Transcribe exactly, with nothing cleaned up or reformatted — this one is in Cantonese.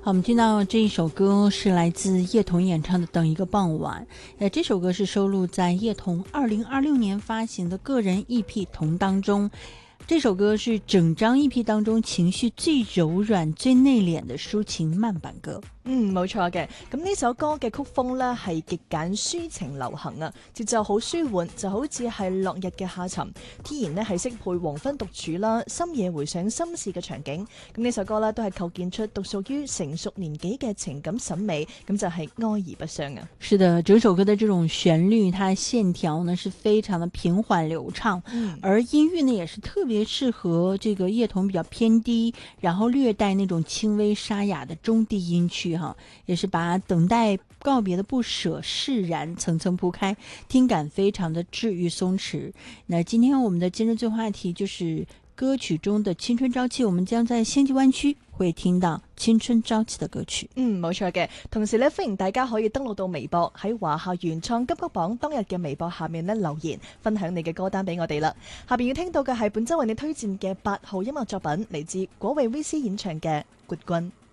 好，我们听到这一首歌是来自叶童演唱的《等一个傍晚》。呃，这首歌是收录在叶童二零二六年发行的个人 E P《童》当中。这首歌是整張 E P 當中情緒最柔軟、最內斂的抒情慢版歌。 嗯，冇錯嘅。咁呢首歌嘅曲風呢係極簡抒情流行啊，節奏好舒緩，就好似係落日嘅下沉，天然呢係適配黃昏獨處啦，深夜回想心事嘅場景。咁呢首歌呢都係構建出獨屬於成熟年紀嘅情感審美，咁就係哀而不傷啊。 是的，整首歌的這種旋律，它線條呢是非常的平緩流暢，嗯、而音域呢也是特別適合這個葉童比較偏低，然後略帶那種輕微沙啞的中低音區哈，也是把等待告別的不捨釋然層層鋪開，聽感非常的治癒鬆弛。那今天我們的今日最話題就是歌曲中的青春朝氣，我們將在星際灣區會聽到青春朝氣的歌曲。 嗯，冇錯嘅。同時咧，歡迎大家可以登錄到微博，喺華夏原創金曲榜當日嘅微博下面咧留言，分享你嘅歌單俾我哋啦。下邊要聽到嘅係本周為你推薦嘅八號音樂作品，嚟自果味 V C 演唱嘅《冠軍》。